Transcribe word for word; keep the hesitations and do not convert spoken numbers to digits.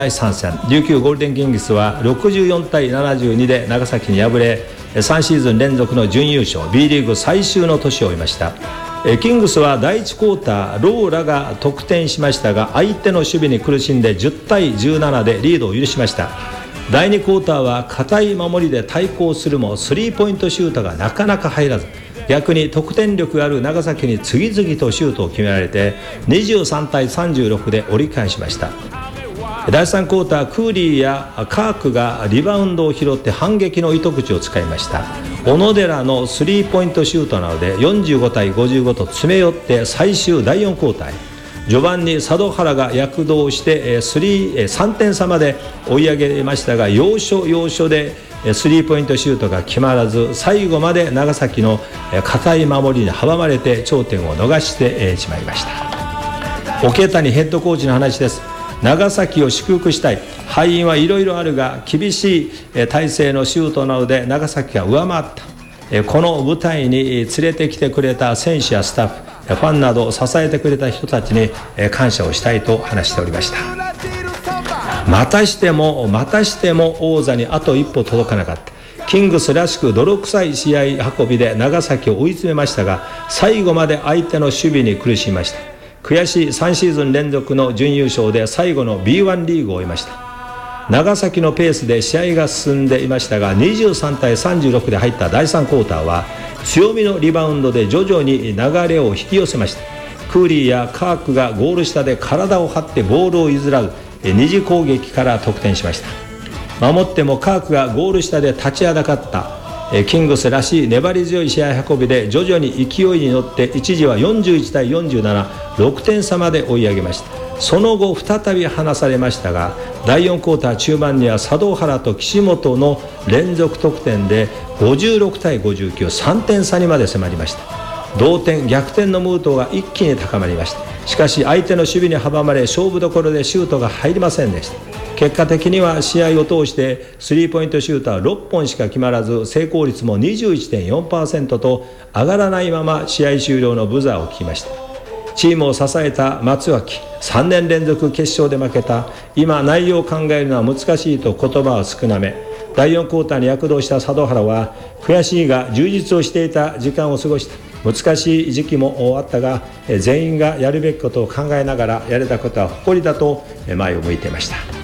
だいさん戦、琉球ゴールデンキングスはろくじゅうよんたいななじゅうにで長崎に敗れ、さんシーズン連続の準優勝、 B リーグ最終の年を終えました。キングスはだいいちクォーター、ローラが得点しましたが、相手の守備に苦しんでじゅうたいじゅうななでリードを許しました。だいにクォーターは堅い守りで対抗するもスリーポイントシュートがなかなか入らず、逆に得点力がある長崎に次々とシュートを決められてにじゅうさんたいさんじゅうろくで折り返しました。だいさんクォーター、クーリーやカークがリバウンドを拾って反撃の糸口を使いました。小野寺のスリーポイントシュートなどでよんじゅうごたいごじゅうごと詰め寄って最終だいよんクォーターへ、序盤に佐渡原が躍動してさんてん差まで追い上げましたが、要所要所でスリーポイントシュートが決まらず、最後まで長崎の堅い守りに阻まれて頂点を逃してしまいました。桶谷ヘッドコーチの話です。長崎を祝福したい、敗因はいろいろあるが厳しい体勢のシュートなどで長崎が上回った。この舞台に連れてきてくれた選手やスタッフ、ファンなど支えてくれた人たちに感謝をしたいと話しておりました。またしてもまたしても王座にあと一歩届かなかった。キングスらしく泥臭い試合運びで長崎を追い詰めましたが、最後まで相手の守備に苦しみました。悔しいさんシーズン連続の準優勝で最後の ビーワン リーグを終えました。長崎のペースで試合が進んでいましたが、にじゅうさんたいさんじゅうろくで入っただいさんクォーターは強みのリバウンドで徐々に流れを引き寄せました。クーリーやカークがゴール下で体を張ってボールを譲らう二次攻撃から得点しました。守ってもカークがゴール下で立ちはだかった。キングスらしい粘り強い試合運びで徐々に勢いに乗って一時はよんじゅういちたいよんじゅうなな、ろくてん差まで追い上げました。その後再び離されましたが、だいよんクォーター中盤には佐渡原と岸本の連続得点でごじゅうろくたいごじゅうきゅう、さんてん差にまで迫りました。同点逆転のムードが一気に高まりました。しかし相手の守備に阻まれ、勝負どころでシュートが入りませんでした。結果的には試合を通してスリーポイントシュートはろっぽんしか決まらず、成功率も にじゅういってんよんパーセント と上がらないまま試合終了のブザーを聞きました。チームを支えた松脇、さんねん連続決勝で負けた。今内容を考えるのは難しいと言葉は少なめ。だいよんクォーターに躍動した佐渡原は悔しいが充実をしていた時間を過ごした。難しい時期もあったが、全員がやるべきことを考えながらやれたことは誇りだと前を向いていました。